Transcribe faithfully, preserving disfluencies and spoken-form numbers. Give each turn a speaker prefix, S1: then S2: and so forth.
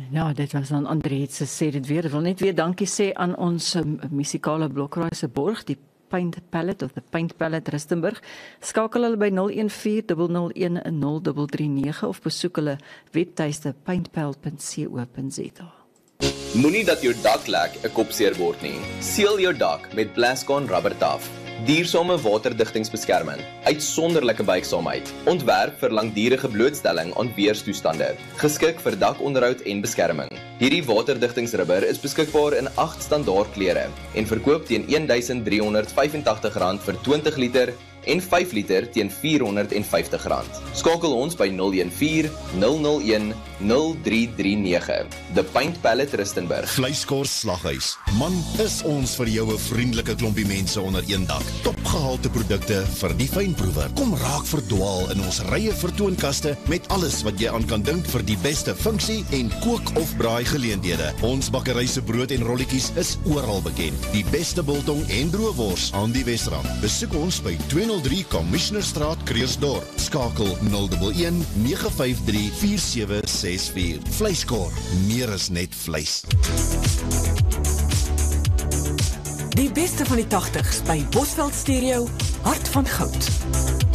S1: Ja, dit was dan André se sê dit weer. Ek wil net weer dankie sê aan ons um, musikale blokkraai se borg, die Paint Palette of the Paint Palette Rustenburg. Skakel hulle by nul een vier nul nul een nul drie drie nege of besoek hulle webtuiste paintpal punt co punt za.
S2: Moenie dat jou dak lek 'n kopseer word nie. Seël jou dak met Plascon rubber taf. Duursame waterdigtingsbeskerming, uitsonderlike buigsaamheid, ontwerp vir langdurige blootstelling aan weerstoestande, geskik vir dakonderhoud en beskerming. Hierdie waterdigtingsrubber is beskikbaar in agt standaard kleure en verkoop teen een duisend drie honderd vyf en tagtig rand vir twintig liter en vyf liter teen vier honderd vyftig rand. Skakel ons by nul een vier nul nul een nul drie drie nege. The Paint Palette Rustenburg.
S3: Vleiskors Slaghuis. Man, is ons vir jou 'n vriendelike klompie mense onder een dak. Topgehalte produkte vir die fynproewer. Kom raak verdwaal in ons rye vertoonkaste met alles wat jy aan kan dink vir die beste funksie en kook of braai geleenthede. Ons bakkery se brood en rolletjies is oral bekend. Die beste biltong en droewors aan die Wesrand. Besoek ons by tweehonderd drie Commissionerstraat, Kreersdorp. Skakel nul een een nege vyf drie vier sewe ses vier. Vleiskor, meer as net vleis.
S4: Die beste van die tagtigs by Bosveld Stereo, Hart van Goud.